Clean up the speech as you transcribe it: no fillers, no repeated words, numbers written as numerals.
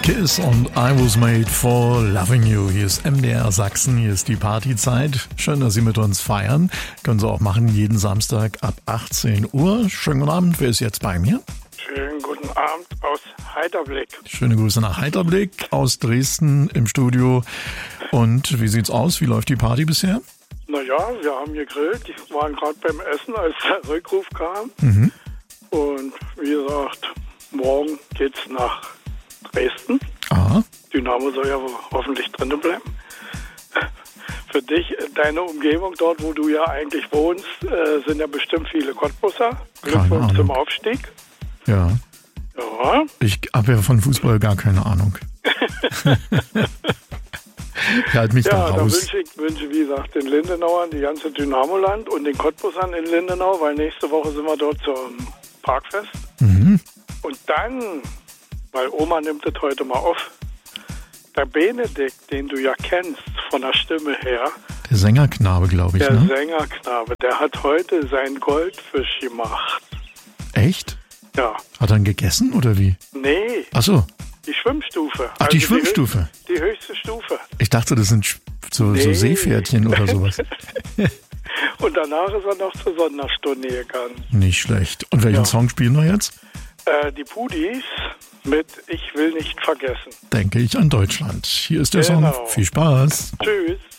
Kiss und I Was Made for Loving You. Hier ist MDR Sachsen, hier ist die Partyzeit. Schön, dass Sie mit uns feiern. Können Sie auch machen, jeden Samstag ab 18 Uhr. Schönen guten Abend, wer ist jetzt bei mir? Schönen guten Abend aus Heiterblick. Schöne Grüße nach Heiterblick aus Dresden im Studio. Und wie sieht's aus? Wie läuft die Party bisher? Naja, wir haben gegrillt. Die waren gerade beim Essen, als der Rückruf kam. Und wie gesagt, morgen geht's nach Dresden. Aha. Dynamo soll ja hoffentlich drinnen bleiben. Für dich, deine Umgebung, dort wo du ja eigentlich wohnst, sind ja bestimmt viele Cottbusser. Glückwunsch zum Aufstieg. Ja. Ja. Ich habe ja von Fußball gar keine Ahnung. Ich halte mich da raus. Da wünsche, wie gesagt, den Lindenauern, die ganze Dynamoland und den Cottbussern in Lindenau, weil nächste Woche sind wir dort zum Parkfest. Und dann, weil Oma nimmt das heute mal auf, der Benedikt, den du ja kennst von der Stimme her. Der Sängerknabe, glaube ich, der ne? Der Sängerknabe, der hat heute seinen Goldfisch gemacht. Echt? Ja. Hat er ihn gegessen oder wie? Nee. Ach so. Die Schwimmstufe. Ach, die Schwimmstufe? Die höchste Stufe. Ich dachte, das sind so Seepferdchen oder sowas. Und danach ist er noch zur Sonderstunde gegangen. Nicht schlecht. Und welchen Song spielen wir jetzt? Die Pudis mit Ich will nicht vergessen. Denke ich an Deutschland. Hier ist der Song. Viel Spaß. Tschüss.